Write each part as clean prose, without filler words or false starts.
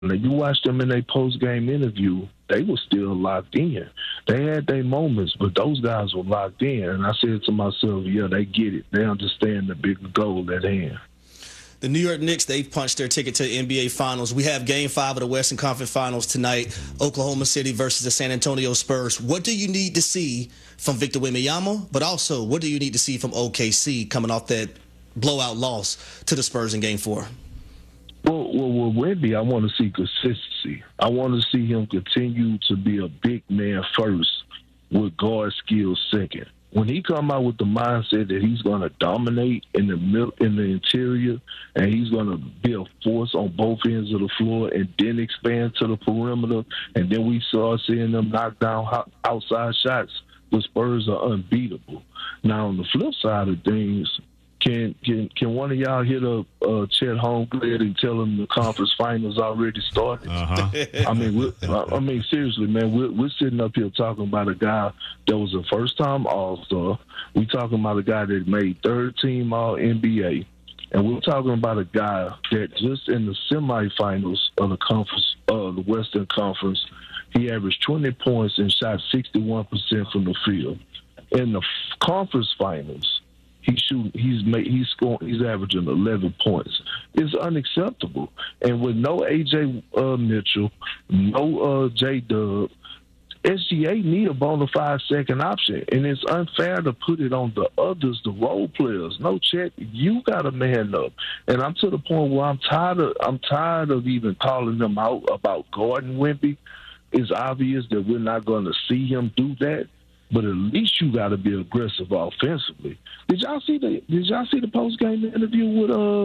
you watch them in their post-game interview, they were still locked in. They had their moments, but those guys were locked in. And I said to myself, yeah, they get it. They understand the big goal at hand. The New York Knicks, they've punched their ticket to the NBA Finals. We have Game 5 of the Western Conference Finals tonight, Oklahoma City versus the San Antonio Spurs. What do you need to see from Victor Wembanyama, but also what do you need to see from OKC coming off that blowout loss to the Spurs in Game 4? Well, with Wemby, I want to see consistency. I want to see him continue to be a big man first with guard skills second. When he come out with the mindset that he's going to dominate in the interior and he's going to be a force on both ends of the floor and then expand to the perimeter, and then we start seeing them knock down outside shots, the Spurs are unbeatable. Now, on the flip side of things, can one of y'all hit a Chet Holmgren and tell him the conference finals already started? I mean, seriously, man, we're sitting up here talking about a guy that was a first-time All-Star. We're talking about a guy that made third-team All-NBA. And we're talking about a guy that just in the semifinals of the conference, the Western Conference, he averaged 20 points and shot 61% from the field. In the conference finals, he's averaging 11 points. It's unacceptable. And with no A.J. Mitchell, no J-Dub, SGA need a bona fide second option, and it's unfair to put it on the others, the role players. No, Chet, you got to man up. And I'm to the point where I'm tired of even calling them out about guarding Wemby. It's obvious that we're not going to see him do that. But at least you got to be aggressive offensively. Did y'all see the post game interview with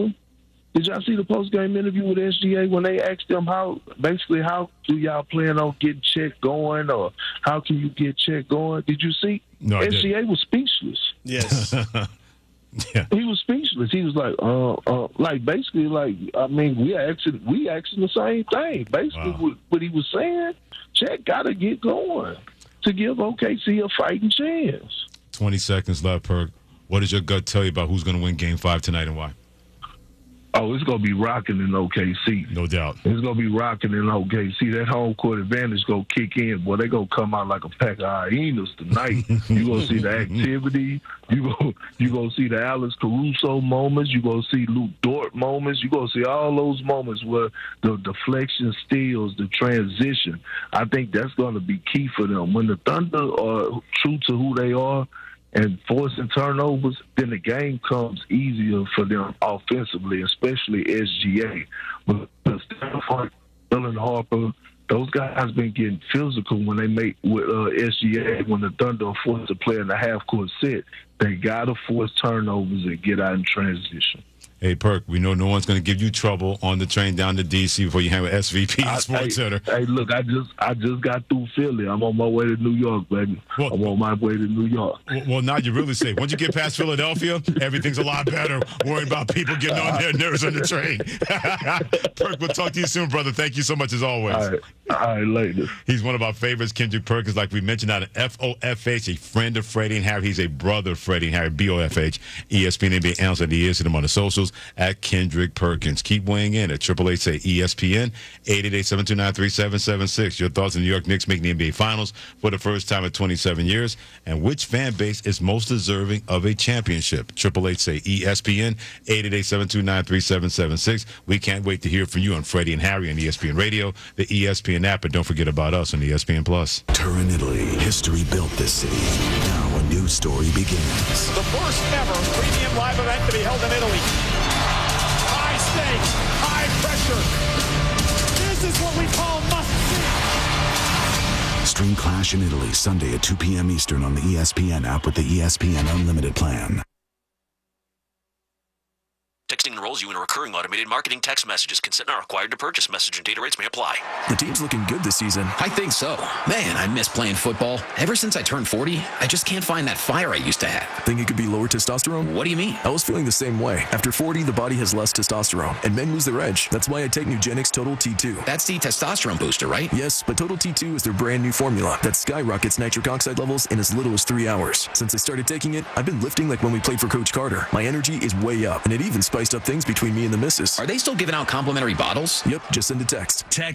SGA when they asked them how do y'all plan on getting Chet going, or how can you get Chet going? Did you see? No, SGA was speechless. Yes. Yeah. He was speechless. He was like, we asking the same thing. Basically, what he was saying, Chet got to get going to give OKC a fighting chance. 20 seconds left, Perk. What does your gut tell you about who's going to win Game 5 tonight and why? Oh, it's going to be rocking in OKC. No doubt. It's going to be rocking in OKC. That home court advantage going to kick in. Boy, they going to come out like a pack of hyenas tonight. You're going to see the activity. You're going to see the Alex Caruso moments. You're going to see Luke Dort moments. You're going to see all those moments where the deflection steals, the transition. I think that's going to be key for them. When the Thunder are true to who they are, and forcing turnovers, then the game comes easier for them offensively, especially SGA. But Stanford, Dylan Harper, those guys been getting physical when they make with SGA. When the Thunder are forced to play in the half-court set, they got to force turnovers and get out in transition. Hey, Perk, we know no one's going to give you trouble on the train down to D.C. before you hang with SVP Sports Center. Hey, look, I just got through Philly. I'm on my way to New York, baby. Well, I'm on my way to New York. Well, now you're really safe. Once you get past Philadelphia, everything's a lot better. Worried about people getting on their nerves on the train. Perk, we'll talk to you soon, brother. Thank you so much as always. All right, later. He's one of our favorites, Kendrick Perkins, like we mentioned, out of FOFH, a friend of Freddie and Harry. He's a brother of Freddie and Harry, BOFH, ESPN NBA analyst, and he is. Hit him on the socials at Kendrick Perkins. Keep weighing in at 888-SAY-ESPN, 888-729-3776. Your thoughts on the New York Knicks making the NBA Finals for the first time in 27 years, and which fan base is most deserving of a championship? 888-SAY-ESPN, 888-729-3776. We can't wait to hear from you on Freddie and Harry on ESPN Radio, the ESPN app, and don't forget about us on ESPN Plus. Turin, Italy. History built this city. Now a new story begins. The first ever premium live event to be held in Italy. High stakes, high pressure. This is what we call must-see. Stream Clash in Italy Sunday at 2 p.m. Eastern on the ESPN app with the ESPN Unlimited plan. Texting enrolls you in a recurring automated marketing text messages. Consent not required to purchase. Message and data rates may apply. The team's looking good this season. I think so. Man, I miss playing football. Ever since I turned 40, I just can't find that fire I used to have. Think it could be lower testosterone? What do you mean? I was feeling the same way. After 40, the body has less testosterone, and men lose their edge. That's why I take Nugenix Total T2. That's the testosterone booster, right? Yes, but Total T2 is their brand new formula that skyrockets nitric oxide levels in as little as 3 hours. Since I started taking it, I've been lifting like when we played for Coach Carter. My energy is way up, and it even spiced up up things between me and the missus. Are they still giving out complimentary bottles? Yep, just send a text. Text